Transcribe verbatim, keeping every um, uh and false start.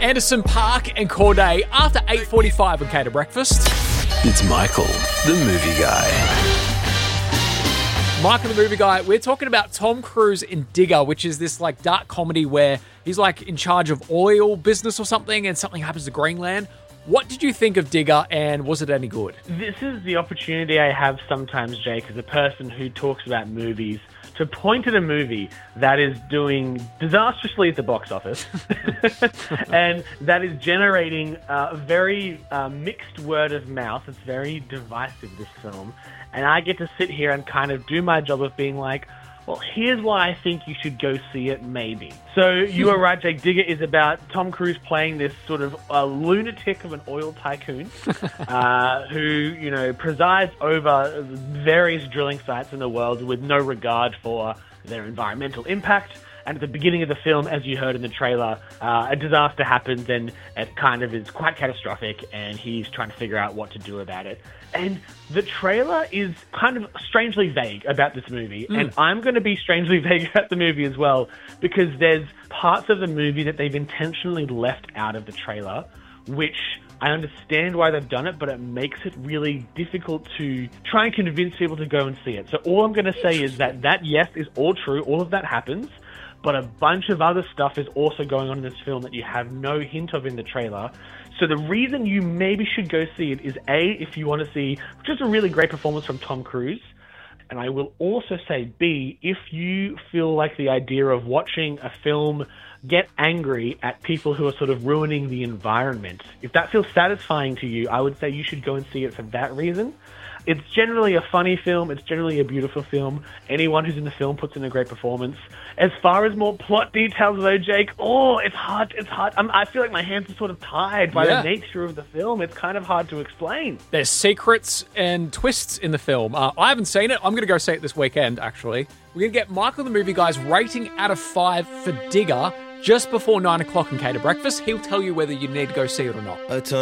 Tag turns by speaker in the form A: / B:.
A: Anderson .Paak and Corday after eight forty-five on Cater Breakfast.
B: It's Michael, the movie guy.
A: Michael, the movie guy, we're talking about Tom Cruise in Digger, which is this like dark comedy where he's like in charge of oil business or something and something happens to Greenland. What did you think of Digger, and was it any good?
C: This is the opportunity I have sometimes, Jake, as a person who talks about movies, to point at a movie that is doing disastrously at the box office and that is generating a very uh, mixed word of mouth. It's very divisive, this film. And I get to sit here and kind of do my job of being like, well, here's why I think you should go see it, maybe. So you are right, Jake. Digger is about Tom Cruise playing this sort of uh, lunatic of an oil tycoon uh, who, you know, presides over various drilling sites in the world with no regard for their environmental impact. And at the beginning of the film, as you heard in the trailer, uh, a disaster happens and it kind of is quite catastrophic and he's trying to figure out what to do about it. And the trailer is kind of strangely vague about this movie. Mm. And I'm going to be strangely vague about the movie as well, because there's parts of the movie that they've intentionally left out of the trailer, which I understand why they've done it, but it makes it really difficult to try and convince people to go and see it. So all I'm going to say is that that, yes, is all true. All of that happens. But a bunch of other stuff is also going on in this film that you have no hint of in the trailer. So the reason you maybe should go see it is, A, if you want to see just a really great performance from Tom Cruise. And I will also say, B, if you feel like the idea of watching a film get angry at people who are sort of ruining the environment, if that feels satisfying to you, I would say you should go and see it for that reason. It's generally a funny film. It's generally a beautiful film. Anyone who's in the film puts in a great performance. As far as more plot details, though, Jake, oh, it's hard. It's hard. I'm, I feel like my hands are sort of tied by yeah. the nature of the film. It's kind of hard to explain.
A: There's secrets and twists in the film. Uh, I haven't seen it. I'm going to go see it this weekend, actually. We're going to get Michael the Movie Guy's rating out of five for Digger just before nine o'clock in Cater Breakfast. He'll tell you whether you need to go see it or not.